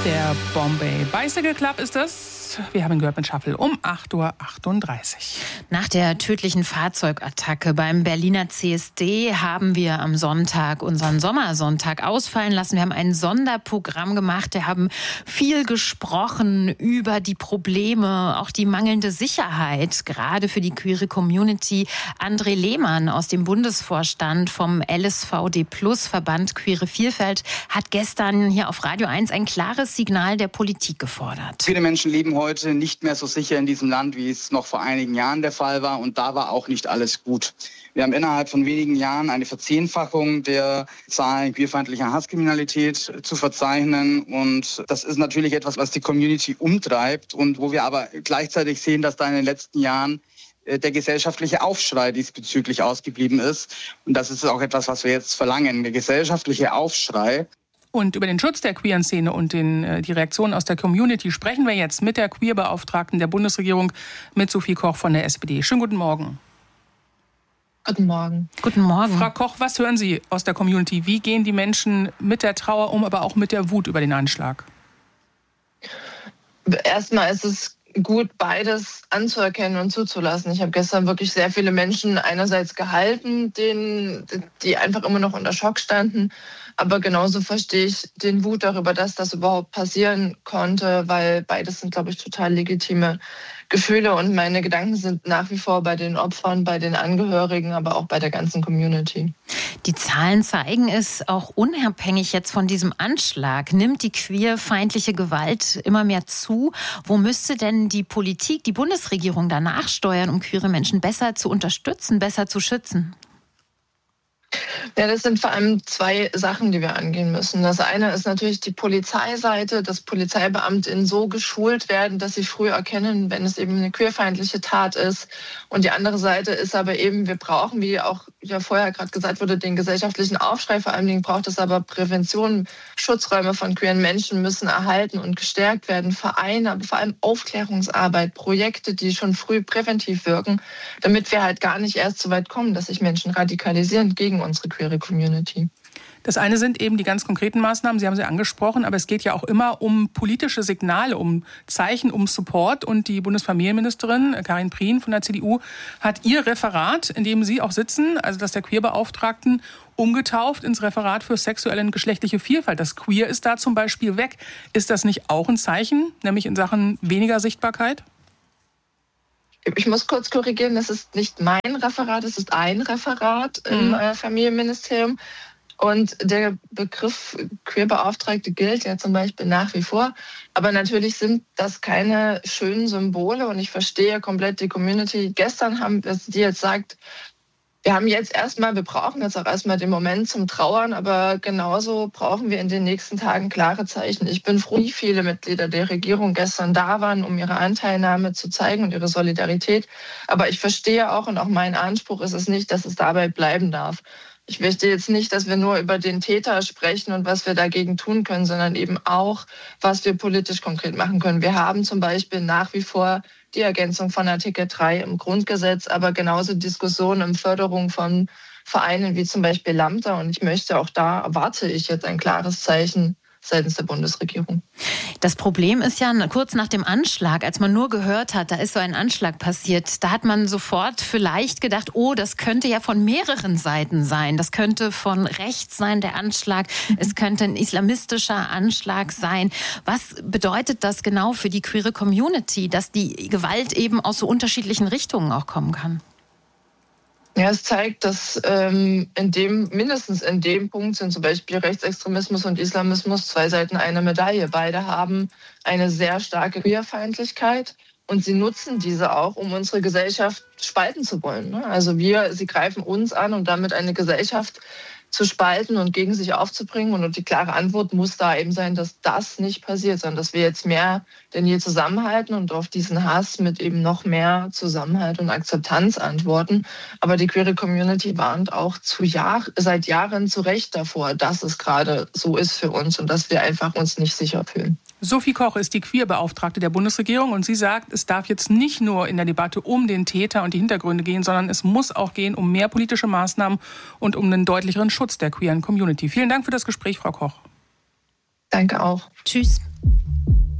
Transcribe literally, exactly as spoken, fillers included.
Der Bombay Bicycle Club ist das. Wir haben ihn gehört mit Shuffle um acht Uhr achtunddreißig. Nach der tödlichen Fahrzeugattacke beim Berliner C S D haben wir am Sonntag unseren Sommersonntag ausfallen lassen. Wir haben ein Sonderprogramm gemacht. Wir haben viel gesprochen über die Probleme, auch die mangelnde Sicherheit, gerade für die queere Community. André Lehmann aus dem Bundesvorstand vom L S V D Plus, Verband Queere Vielfalt, hat gestern hier auf Radio eins ein klares Signal der Politik gefordert. Viele Menschen leben heute nicht mehr so sicher in diesem Land, wie es noch vor einigen Jahren der Fall war. Und da war auch nicht alles gut. Wir haben innerhalb von wenigen Jahren eine Verzehnfachung der Zahlen queerfeindlicher Hasskriminalität zu verzeichnen. Und das ist natürlich etwas, was die Community umtreibt und wo wir aber gleichzeitig sehen, dass da in den letzten Jahren der gesellschaftliche Aufschrei diesbezüglich ausgeblieben ist. Und das ist auch etwas, was wir jetzt verlangen. Der gesellschaftliche Aufschrei. Und über den Schutz der queeren Szene und den, die Reaktionen aus der Community sprechen wir jetzt mit der Queerbeauftragten der Bundesregierung, mit Sophie Koch von der S P D. Schönen guten Morgen. Guten Morgen. Guten Morgen. Frau Koch, was hören Sie aus der Community? Wie gehen die Menschen mit der Trauer um, aber auch mit der Wut über den Anschlag? Erstmal ist es gut, beides anzuerkennen und zuzulassen. Ich habe gestern wirklich sehr viele Menschen einerseits gehalten, denen, die einfach immer noch unter Schock standen. Aber genauso verstehe ich den Wut darüber, dass das überhaupt passieren konnte, weil beides sind, glaube ich, total legitime Gefühle. Und meine Gedanken sind nach wie vor bei den Opfern, bei den Angehörigen, aber auch bei der ganzen Community. Die Zahlen zeigen es, auch unabhängig jetzt von diesem Anschlag, nimmt die queerfeindliche Gewalt immer mehr zu. Wo müsste denn die Politik, die Bundesregierung danach steuern, um queere Menschen besser zu unterstützen, besser zu schützen? Ja, das sind vor allem zwei Sachen, die wir angehen müssen. Das eine ist natürlich die Polizeiseite, dass PolizeibeamtInnen so geschult werden, dass sie früh erkennen, wenn es eben eine queerfeindliche Tat ist. Und die andere Seite ist aber eben, wir brauchen, wie auch ja vorher gerade gesagt wurde, den gesellschaftlichen Aufschrei. Vor allen Dingen braucht es aber Prävention. Schutzräume von queeren Menschen müssen erhalten und gestärkt werden. Vereine, aber vor allem Aufklärungsarbeit, Projekte, die schon früh präventiv wirken, damit wir halt gar nicht erst so weit kommen, dass sich Menschen radikalisieren gegen unsere queere Community. Das eine sind eben die ganz konkreten Maßnahmen, Sie haben sie angesprochen, aber es geht ja auch immer um politische Signale, um Zeichen, um Support. Und die Bundesfamilienministerin Karin Prien von der C D U hat ihr Referat, in dem Sie auch sitzen, also das der Queerbeauftragten, umgetauft ins Referat für sexuelle und geschlechtliche Vielfalt. Das Queer ist da zum Beispiel weg. Ist das nicht auch ein Zeichen, nämlich in Sachen weniger Sichtbarkeit? Ich muss kurz korrigieren, das ist nicht mein Referat, es ist ein Referat im mhm. Familienministerium. Und der Begriff Queerbeauftragte gilt ja zum Beispiel nach wie vor. Aber natürlich sind das keine schönen Symbole und ich verstehe komplett die Community. Gestern haben wir, die jetzt sagt, wir haben jetzt erstmal, wir brauchen jetzt auch erstmal den Moment zum Trauern, aber genauso brauchen wir in den nächsten Tagen klare Zeichen. Ich bin froh, wie viele Mitglieder der Regierung gestern da waren, um ihre Anteilnahme zu zeigen und ihre Solidarität. Aber ich verstehe auch und auch mein Anspruch ist es nicht, dass es dabei bleiben darf. Ich möchte jetzt nicht, dass wir nur über den Täter sprechen und was wir dagegen tun können, sondern eben auch, was wir politisch konkret machen können. Wir haben zum Beispiel nach wie vor die Ergänzung von Artikel drei im Grundgesetz, aber genauso Diskussionen um Förderung von Vereinen wie zum Beispiel Lambda. Und ich möchte auch da, erwarte ich jetzt ein klares Zeichen seitens der Bundesregierung. Das Problem ist ja, kurz nach dem Anschlag, als man nur gehört hat, da ist so ein Anschlag passiert, da hat man sofort vielleicht gedacht, oh, das könnte ja von mehreren Seiten sein. Das könnte von rechts sein, der Anschlag. Mhm. Es könnte ein islamistischer Anschlag sein. Was bedeutet das genau für die queere Community, dass die Gewalt eben aus so unterschiedlichen Richtungen auch kommen kann? Ja, es zeigt, dass ähm, in dem, mindestens in dem Punkt sind zum Beispiel Rechtsextremismus und Islamismus zwei Seiten einer Medaille. Beide haben eine sehr starke Queerfeindlichkeit und sie nutzen diese auch, um unsere Gesellschaft spalten zu wollen. Ne? Also wir, sie greifen uns an, um damit eine Gesellschaft zu spalten und gegen sich aufzubringen. Und die klare Antwort muss da eben sein, dass das nicht passiert, sondern dass wir jetzt mehr denn je zusammenhalten und auf diesen Hass mit eben noch mehr Zusammenhalt und Akzeptanz antworten. Aber die queere Community warnt auch zu Jahr, seit Jahren zu Recht davor, dass es gerade so ist für uns und dass wir einfach uns nicht sicher fühlen. Sophie Koch ist die Queerbeauftragte der Bundesregierung und sie sagt, es darf jetzt nicht nur in der Debatte um den Täter und die Hintergründe gehen, sondern es muss auch gehen um mehr politische Maßnahmen und um einen deutlicheren Schutz der queeren Community. Vielen Dank für das Gespräch, Frau Koch. Danke auch. Tschüss.